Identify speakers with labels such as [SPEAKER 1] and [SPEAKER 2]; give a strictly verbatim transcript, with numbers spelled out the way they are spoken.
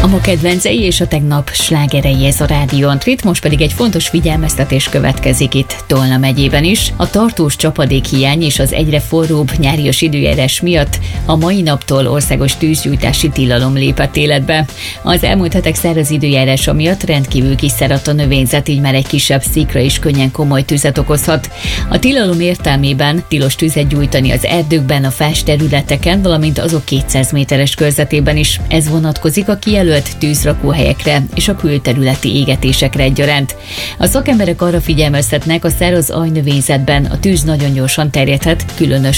[SPEAKER 1] A ma kedvencei és a tegnap slágerei ez a Rádió Antrit, most pedig egy fontos figyelmeztetés következik itt Tolna megyében is. A tartós csapadékhiány és az egyre forróbb nyárias időjárás miatt a mai naptól országos tűzgyújtási tilalom lépett életbe. Az elmúlt hetek száraz időjárása miatt rendkívül kiszáradt a növényzet, így már egy kisebb szikra is könnyen komoly tüzet okozhat. A tilalom értelmében tilos tüzet gyújtani az erdőkben, a fás területeken, valamint azok kétszáz méteres körzetében is. Ez vonatkozik a kijelölt tűzrakóhelyekre és a külterületi égetésekre egyaránt. A szakemberek arra figyelmeztetnek, a száraz aljnövényzetben a tűz nagyon gyorsan terjedhet, különös